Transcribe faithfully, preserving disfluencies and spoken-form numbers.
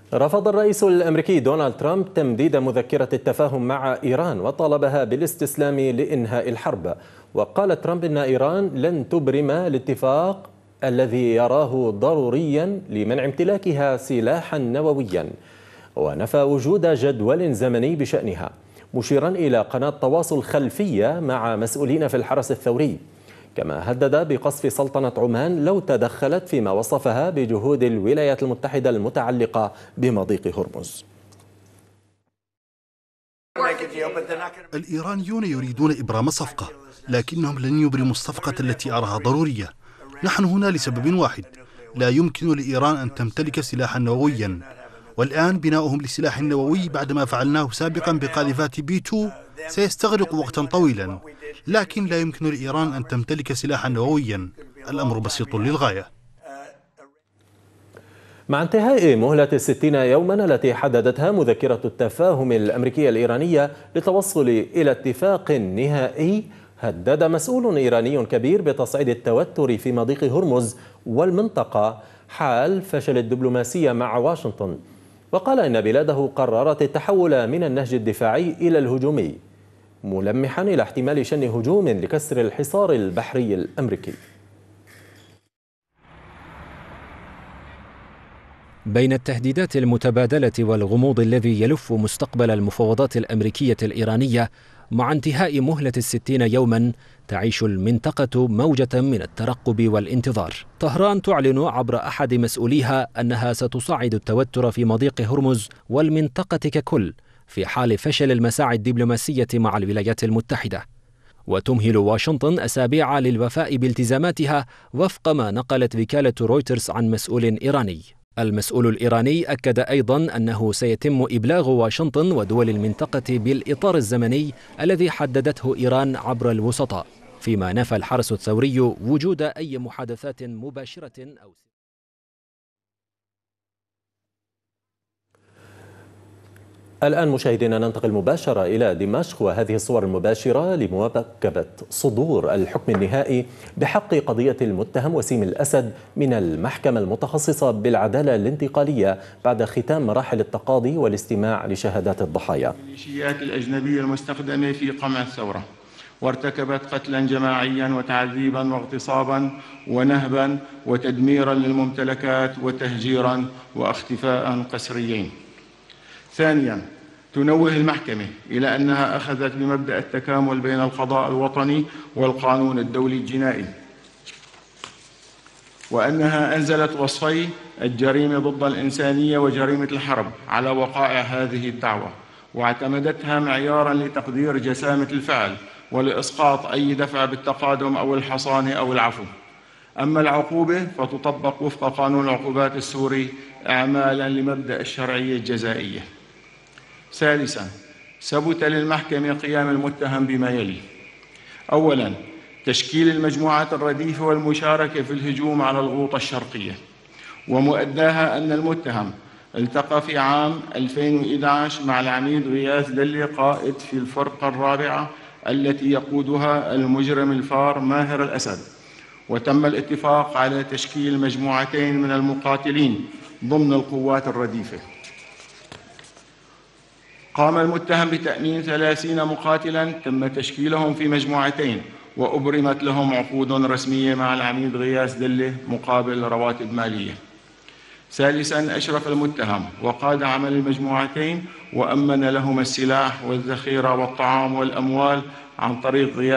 رفض الرئيس الأمريكي دونالد ترامب تمديد مذكرة التفاهم مع إيران وطالبها بالاستسلام لإنهاء الحرب. وقال ترامب إن إيران لن تبرم الاتفاق الذي يراه ضروريا لمنع امتلاكها سلاحا نوويا، ونفى وجود جدول زمني بشأنها، مشيرا إلى قناة تواصل خلفية مع مسؤولين في الحرس الثوري. كما هدد بقصف سلطنة عمان لو تدخلت فيما وصفها بجهود الولايات المتحدة المتعلقة بمضيق هرمز. الإيرانيون يريدون إبرام صفقة، لكنهم لن يبرموا الصفقة التي أراها ضرورية. نحن هنا لسبب واحد: لا يمكن لإيران أن تمتلك سلاحا نوويا، والآن بناؤهم لسلاح نووي بعدما فعلناه سابقا بقاذفات بي اثنين سيستغرق وقتا طويلا، لكن لا يمكن لإيران أن تمتلك سلاحا نوويا. الأمر بسيط للغاية. مع انتهاء مهلة الستين يوما التي حددتها مذكرة التفاهم الأمريكية الإيرانية للتوصل إلى اتفاق نهائي، هدد مسؤول إيراني كبير بتصعيد التوتر في مضيق هرمز والمنطقة حال فشل الدبلوماسية مع واشنطن. وقال إن بلاده قررت التحول من النهج الدفاعي إلى الهجومي، ملمحا إلى احتمال شن هجوم لكسر الحصار البحري الأمريكي. بين التهديدات المتبادلة والغموض الذي يلف مستقبل المفاوضات الأمريكية الإيرانية، مع انتهاء مهلة الستين يوما تعيش المنطقة موجة من الترقب والانتظار. طهران تعلن عبر أحد مسؤوليها أنها ستصعد التوتر في مضيق هرمز والمنطقة ككل في حال فشل المساعي الدبلوماسية مع الولايات المتحدة، وتمهل واشنطن أسابيع للوفاء بالتزاماتها وفق ما نقلت وكالة رويترز عن مسؤول إيراني. المسؤول الإيراني أكد أيضا أنه سيتم إبلاغ واشنطن ودول المنطقة بالإطار الزمني الذي حددته إيران عبر الوسطاء، فيما نفى الحرس الثوري وجود أي محادثات مباشرة أو الآن مشاهدينا ننتقل مباشرة إلى دمشق، وهذه الصور المباشرة لمواكبة صدور الحكم النهائي بحق قضية المتهم وسيم الأسد من المحكمة المتخصصة بالعدالة الانتقالية بعد ختام مراحل التقاضي والاستماع لشهادات الضحايا. الميليشيات الأجنبية المستخدمة في قمع الثورة، وارتكبت قتلا جماعيا وتعذيبا واغتصابا ونهبا وتدميرا للممتلكات وتهجيرا واختفاء قسريين. ثانيا، تنوه المحكمة إلى أنها أخذت بمبدأ التكامل بين القضاء الوطني والقانون الدولي الجنائي، وأنها أنزلت وصفي الجريمة ضد الإنسانية وجريمة الحرب على وقائع هذه الدعوة، واعتمدتها معيارا لتقدير جسامة الفعل ولإسقاط أي دفع بالتقادم أو الحصانة أو العفو. أما العقوبة فتطبق وفق قانون العقوبات السوري إعمالا لمبدأ الشرعية الجزائية. ثالثا، ثبت للمحكمة قيام المتهم بما يلي: أولا، تشكيل المجموعات الرديفة والمشاركة في الهجوم على الغوطة الشرقية، ومؤداها أن المتهم التقى في عام ألفين وإحدى عشر مع العميد غياث دلي قائد في الفرقة الرابعة التي يقودها المجرم الفار ماهر الأسد، وتم الاتفاق على تشكيل مجموعتين من المقاتلين ضمن القوات الرديفة. قام المتهم بتأمين ثلاثين مقاتلا تم تشكيلهم في مجموعتين، وأبرمت لهم عقود رسمية مع العميد غياث دلة مقابل رواتب مالية. ثالثا، أشرف المتهم وقاد عمل المجموعتين وأمن لهم السلاح والذخيرة والطعام والأموال عن طريق غياث